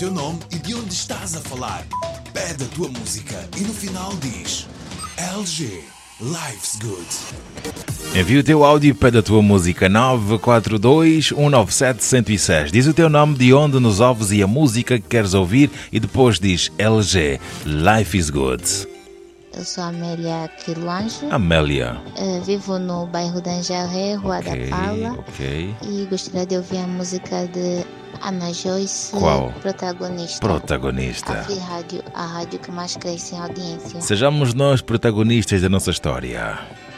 teu nome e de onde estás a falar. Pede a tua música e no final diz LG, Life's Good. Envia o teu áudio e pede a tua música 942-197-106. Diz o teu nome, de onde nos ouves e a música que queres ouvir e depois diz LG, Life is Good. Eu sou a Amélia Quilange. Amélia. Vivo no bairro da Anjaré, Rua da Paula. Ok. E gostaria de ouvir a música de Ana Joyce. Qual? Protagonista. Protagonista. A Free Rádio, a rádio que mais cresce em audiência. Sejamos nós protagonistas da nossa história.